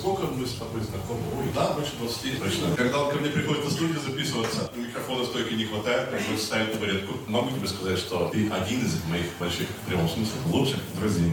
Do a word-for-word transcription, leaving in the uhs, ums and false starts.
сколько мы с тобой знакомы? Ой, да, больше двадцати. Точно. Когда он ко мне приходит на студию записываться, микрофона стойки не хватает, приходится ставить табуретку. Могу тебе сказать, что ты один из моих больших, в прямом смысле, лучших друзей.